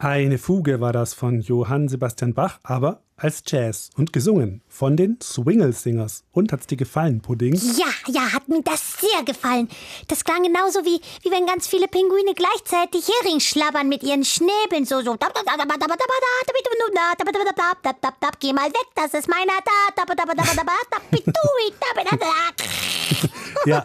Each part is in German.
Eine Fuge war das von Johann Sebastian Bach, aber als Jazz und gesungen von den Swingle Singers. Und hat's dir gefallen, Pudding? Ja, hat mir das sehr gefallen. Das klang genauso wie wenn ganz viele Pinguine gleichzeitig Hering schlabbern mit ihren Schnäbeln. So. Geh mal weg, das ist meiner. Ja,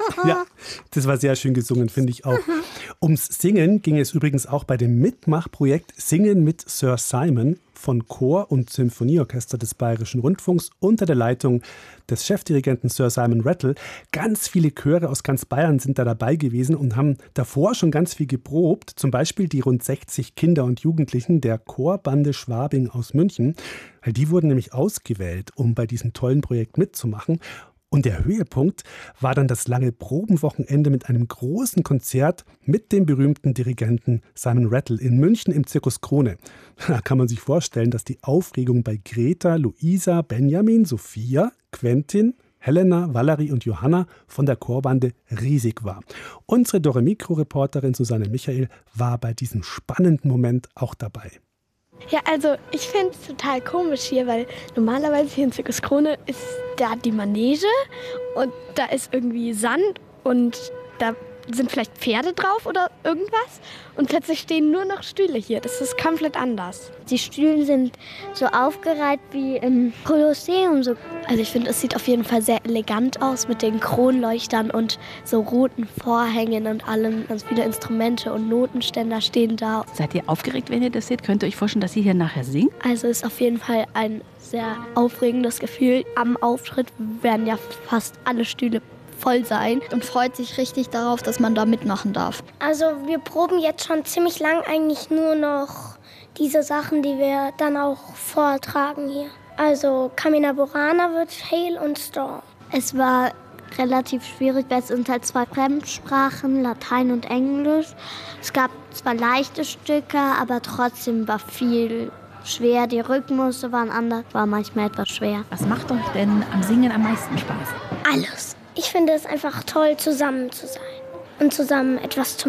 das war sehr schön gesungen, finde ich auch. Ums Singen ging es übrigens auch bei dem Mitmachprojekt Singen mit Sir Simon von Chor und Symphonieorchester des Bayerischen Rundfunks unter der Leitung des Chefdirigenten Sir Simon Rattle. Ganz viele Chöre aus ganz Bayern sind da dabei gewesen und haben davor schon ganz viel geprobt. Zum Beispiel die rund 60 Kinder und Jugendlichen der Chorbande Schwabing aus München. Weil die wurden nämlich ausgewählt, um bei diesem tollen Projekt mitzumachen. Und der Höhepunkt war dann das lange Probenwochenende mit einem großen Konzert mit dem berühmten Dirigenten Simon Rattle in München im Zirkus Krone. Da kann man sich vorstellen, dass die Aufregung bei Greta, Luisa, Benjamin, Sophia, Quentin, Helena, Valerie und Johanna von der Chorbande riesig war. Unsere Dore-Mikro-Reporterin Susanne Michael war bei diesem spannenden Moment auch dabei. Ja, also ich finde es total komisch hier, weil normalerweise hier in Zirkus Krone ist da die Manege und da ist irgendwie Sand und da sind vielleicht Pferde drauf oder irgendwas und plötzlich stehen nur noch Stühle hier. Das ist komplett anders. Die Stühle sind so aufgereiht wie im Kolosseum. So. Also ich finde, es sieht auf jeden Fall sehr elegant aus mit den Kronleuchtern und so roten Vorhängen und allem. Ganz viele Instrumente und Notenständer stehen da. Seid ihr aufgeregt, wenn ihr das seht? Könnt ihr euch vorstellen, dass ihr hier nachher singt? Also es ist auf jeden Fall ein sehr aufregendes Gefühl. Am Auftritt werden ja fast alle Stühle voll sein und freut sich richtig darauf, dass man da mitmachen darf. Also wir proben jetzt schon ziemlich lang eigentlich nur noch diese Sachen, die wir dann auch vortragen hier. Also Carmina Burana wird Hail und Storm. Es war relativ schwierig, weil es sind halt 2 Fremdsprachen, Latein und Englisch. Es gab zwar leichte Stücke, aber trotzdem war viel schwer. Die Rhythmusse waren anders, war manchmal etwas schwer. Was macht euch denn am Singen am meisten Spaß? Alles. Ich finde es einfach toll, zusammen zu sein und zusammen etwas zu